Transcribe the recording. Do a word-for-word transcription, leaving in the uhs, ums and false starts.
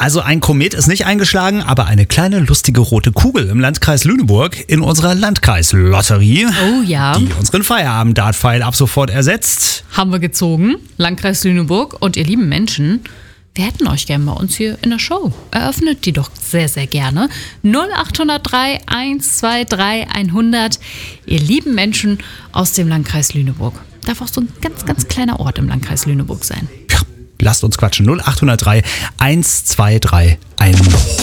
Also ein Komet ist nicht eingeschlagen, aber eine kleine lustige rote Kugel im Landkreis Lüneburg in unserer Landkreislotterie, Oh ja. die unseren Feierabend-Dart-Pfeil ab sofort ersetzt. Haben wir gezogen, Landkreis Lüneburg. Und ihr lieben Menschen, wir hätten euch gerne bei uns hier in der Show. Eröffnet die doch sehr, sehr gerne. null acht null drei, eins zwei drei, hundert. Ihr lieben Menschen aus dem Landkreis Lüneburg. Darf auch so ein ganz, ganz kleiner Ort im Landkreis Lüneburg sein. Ja, lasst uns quatschen. null acht null drei, eins zwei drei, hundert.